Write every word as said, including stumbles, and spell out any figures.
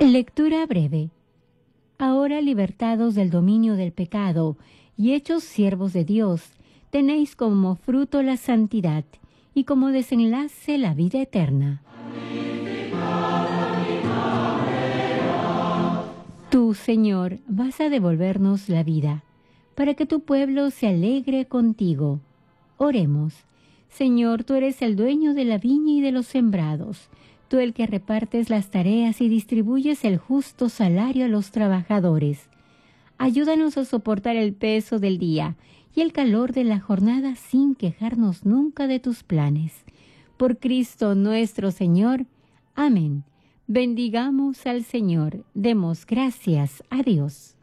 Lectura breve. Ahora, libertados del dominio del pecado y hechos siervos de Dios, tenéis como fruto la santidad y como desenlace la vida eterna. Tú, Señor, vas a devolvernos la vida, para que tu pueblo se alegre contigo. Oremos. Señor, tú eres el dueño de la viña y de los sembrados, tú el que repartes las tareas y distribuyes el justo salario a los trabajadores. Ayúdanos a soportar el peso del día y el calor de la jornada sin quejarnos nunca de tus planes. Por Cristo nuestro Señor. Amén. Bendigamos al Señor. Demos gracias a Dios.